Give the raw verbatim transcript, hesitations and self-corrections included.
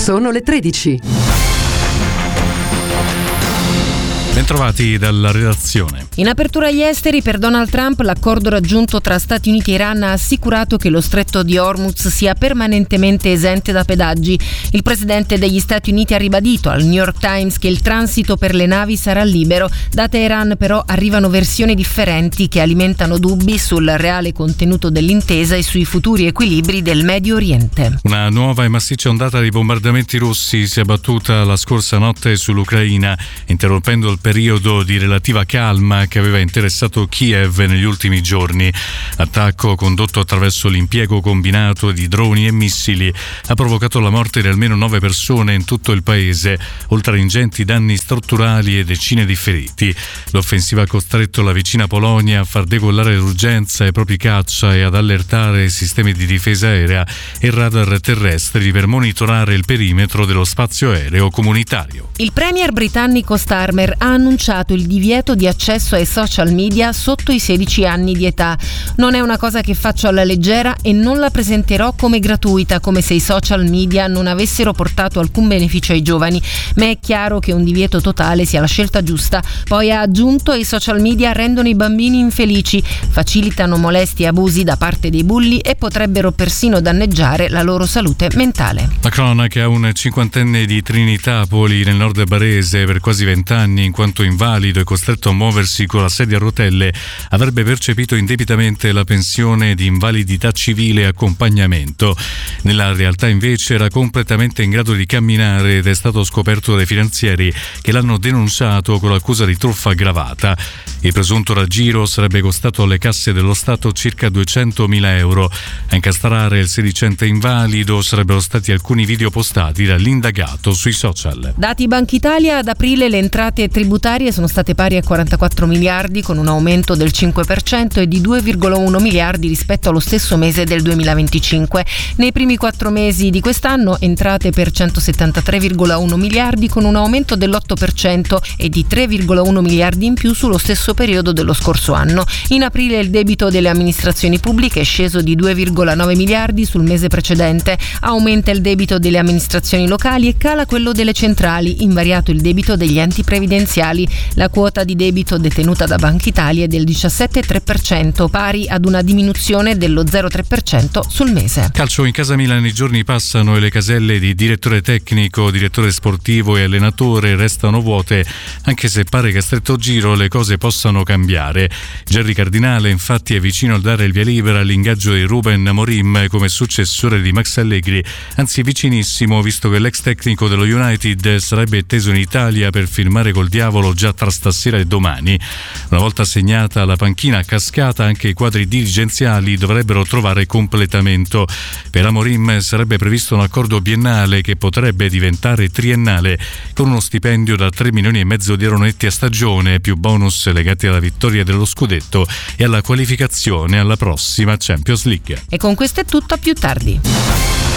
Sono le tredici. Bentrovati dalla redazione. In apertura agli esteri, per Donald Trump l'accordo raggiunto tra Stati Uniti e Iran ha assicurato che lo stretto di Hormuz sia permanentemente esente da pedaggi. Il presidente degli Stati Uniti ha ribadito al New York Times che il transito per le navi sarà libero. Da Teheran però arrivano versioni differenti che alimentano dubbi sul reale contenuto dell'intesa e sui futuri equilibri del Medio Oriente. Una nuova e massiccia ondata di bombardamenti russi si è abbattuta la scorsa notte sull'Ucraina, interrompendo il periodo di relativa calma che aveva interessato Kiev negli ultimi giorni. L'attacco, condotto attraverso l'impiego combinato di droni e missili, ha provocato la morte di almeno nove persone in tutto il paese, oltre a ingenti danni strutturali e decine di feriti. L'offensiva ha costretto la vicina Polonia a far decollare d'urgenza i propri caccia e ad allertare sistemi di difesa aerea e radar terrestri per monitorare il perimetro dello spazio aereo comunitario. Il premier britannico Starmer ha annunciato il divieto di accesso ai social media sotto i sedici anni di età. Non è una cosa che faccio alla leggera e non la presenterò come gratuita, come se i social media non avessero portato alcun beneficio ai giovani, ma è chiaro che un divieto totale sia la scelta giusta. Poi ha aggiunto: i social media rendono i bambini infelici, facilitano molesti e abusi da parte dei bulli e potrebbero persino danneggiare la loro salute mentale. La cronaca: un cinquantenne di Trinitapoli nel nord barese, per quasi vent'anni, in quanto invalido e costretto a muoversi con la sedia a rotelle, avrebbe percepito indebitamente la pensione di invalidità civile e accompagnamento. Nella realtà invece era completamente in grado di camminare ed è stato scoperto dai finanzieri che l'hanno denunciato con l'accusa di truffa aggravata. Il presunto raggiro sarebbe costato alle casse dello Stato circa duecentomila euro. A incastrare il sedicente invalido sarebbero stati alcuni video postati dall'indagato sui social. Dati Banca Italia: ad aprile le entrate tributarie sono state pari a quarantaquattro miliardi, con un aumento del cinque per cento e di due virgola uno miliardi rispetto allo stesso mese del duemilaventicinque. Nei primi quattro mesi di quest'anno entrate per centosettantatré virgola uno miliardi, con un aumento dell'otto per cento e di tre virgola uno miliardi in più sullo stesso periodo dello scorso anno. In aprile il debito delle amministrazioni pubbliche è sceso di due virgola nove miliardi sul mese precedente. Aumenta il debito delle amministrazioni locali e cala quello delle centrali, invariato il debito degli enti previdenziali. La quota di debito detenuta da Banca Italia è del diciassette virgola tre per cento, pari ad una diminuzione dello zero virgola tre per cento sul mese. Calcio: in casa Milan i giorni passano e le caselle di direttore tecnico, direttore sportivo e allenatore restano vuote, anche se pare che a stretto giro le cose possano cambiare. Gerry Cardinale infatti è vicino a dare il via libera all'ingaggio di Ruben Amorim come successore di Max Allegri, anzi vicinissimo, visto che l'ex tecnico dello United sarebbe teso in Italia per firmare col diavolo già tra stasera e domani. Una volta assegnata la panchina a cascata, anche i quadri dirigenziali dovrebbero trovare completamento. Per Amorim sarebbe previsto un accordo biennale che potrebbe diventare triennale, con uno stipendio da tre milioni e mezzo di euro netti a stagione, più bonus legati alla vittoria dello scudetto e alla qualificazione alla prossima Champions League. E con questo è tutto, a più tardi.